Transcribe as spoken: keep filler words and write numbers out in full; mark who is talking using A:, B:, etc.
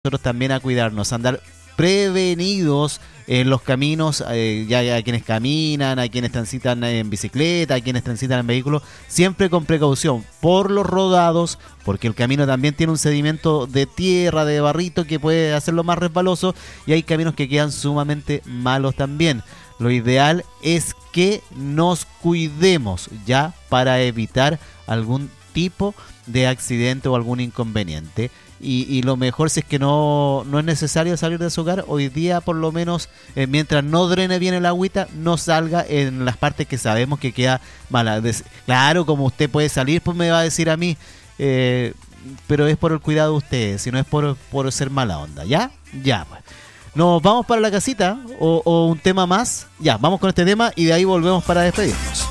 A: nosotros también a cuidarnos, a andar prevenidos en los caminos, eh, ya, ya a quienes caminan, a quienes transitan en bicicleta, a quienes transitan en vehículos, siempre con precaución por los rodados, porque el camino también tiene un sedimento de tierra, de barrito que puede hacerlo más resbaloso, y hay caminos que quedan sumamente malos también. Lo ideal es que nos cuidemos ya para evitar algún tipo de accidente o algún inconveniente. Y, y lo mejor, si es que no, no es necesario salir de su hogar, hoy día por lo menos, eh, mientras no drene bien el agüita, no salga en las partes que sabemos que queda mala. Des- claro, como usted puede salir, pues me va a decir a mí, eh, pero es por el cuidado de ustedes, si no es por, por ser mala onda, ¿ya? Ya, pues. ¿Nos vamos para la casita o, o un tema más? Ya, vamos con este tema y de ahí volvemos para despedirnos.